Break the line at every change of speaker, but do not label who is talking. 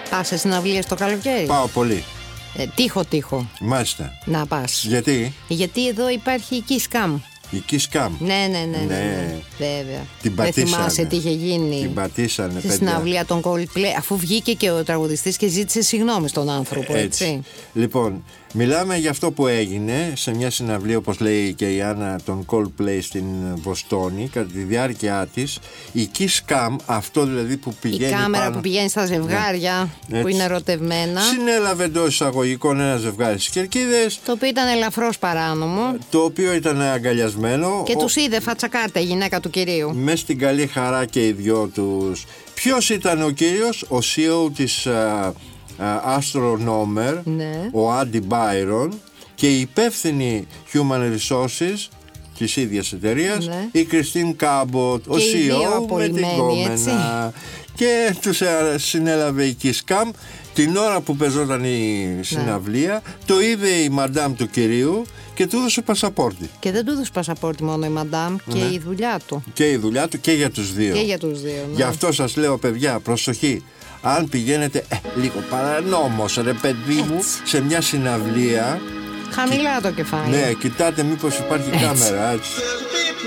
Πας σε συναυλίες το καλοκαίρι?
Πάω πολύ.
Τύχο.
Μάλιστα.
Να πας.
Γιατί
εδώ υπάρχει η Kiss Cam.
η Kiss Cam.
Ναι. Βέβαια.
Την πατήσανε.
Δεν θυμάσαι τι είχε γίνει.
Την πατήσανε,
στη συναυλία των Coldplay, αφού βγήκε και ο τραγουδιστής και ζήτησε συγγνώμη στον άνθρωπο, έτσι.
Λοιπόν, μιλάμε για αυτό που έγινε σε μια συναυλία, όπως λέει και η Άννα, των Coldplay στην Βοστόνη, κατά τη διάρκεια της. Η Kiss Cam, αυτό δηλαδή που πηγαίνει.
Η κάμερα
πάνω,
που πηγαίνει στα ζευγάρια,
ναι,
που είναι ερωτευμένα.
Συνέλαβε εντός εισαγωγικών ένα ζευγάρι στις Κερκίδες.
Το οποίο ήταν ελαφρώς παράνομο.
Το οποίο ήταν αγκαλιασμένο.
Και τους είδε φατσακάρτα η γυναίκα του κυρίου.
Μες στην καλή χαρά και οι δυο τους. Ποιος ήταν ο κύριος? Ο CEO της Astronomer,
ναι,
ο Άντι Μπάιρον, και η υπεύθυνη Human Resources της ίδιας εταιρείας, ναι, η Κριστίν Κάμποτ, ο CEO με την κόμενα. Και τους συνέλαβε η Kiss Cam την ώρα που παίζονταν η συναυλία, ναι. Το είδε η μαντάμ του κυρίου και του έδωσε πασαπόρτι. Και
δεν του έδωσε πασαπόρτι μόνο η μαντάμ, και η δουλειά του.
Και η δουλειά του και για τους δύο.
Και για τους δύο, ναι.
Γι' αυτό σας λέω, παιδιά, προσοχή. Αν πηγαίνετε λίγο παρανόμως, ρε παιδί μου, σε μια συναυλία,
χαμηλά το κεφάλι.
Ναι, κοιτάτε μήπως υπάρχει κάμερα, έτσι.